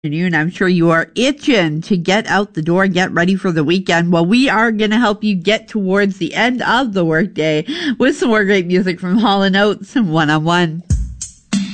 Afternoon. I'm sure you are itching to get out the door, get ready for the weekend. Well, we are going to help you get towards the end of the workday with some more great music from Hall & Oates and One on One.